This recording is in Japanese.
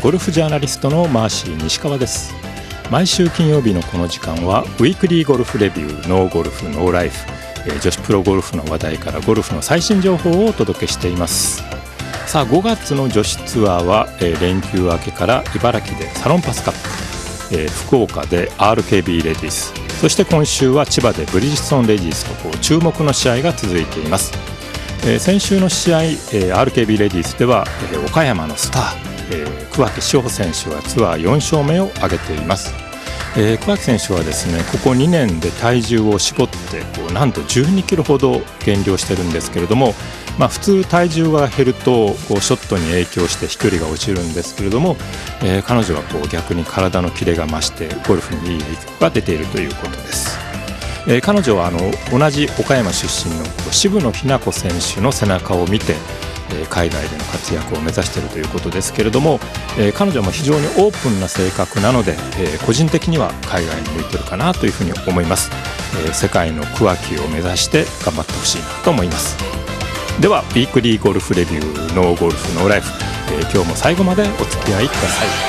ゴルフジャーナリストのマーシー西川です。毎週金曜日のこの時間はウィークリーゴルフレビュー、ノーゴルフノーライフ、女子プロゴルフの話題からゴルフの最新情報をお届けしています。さあ5月の女子ツアーは、連休明けから茨城でサロンパスカップ、福岡で RKB レディース、そして今週は千葉でブリヂストンレディースと注目の試合が続いています。先週の試合、RKB レディースでは、岡山のスター、桑木志帆選手はツアー4勝目を挙げています。桑木選手はですね、ここ2年で体重を絞ってなんと12キロほど減量してるんですけれども、普通体重が減るとショットに影響して飛距離が落ちるんですけれども、彼女は逆に体のキレが増してゴルフにいい影響が出ているということです。彼女は同じ岡山出身の渋野日向子選手の背中を見て海外での活躍を目指しているということですけれども、彼女も非常にオープンな性格なので、個人的には海外に向いてるかなというふうに思います。世界の桑木を目指して頑張ってほしいなと思います。ではウィークリーゴルフレビュー、ノーゴルフノーライフ、今日も最後までお付き合いください。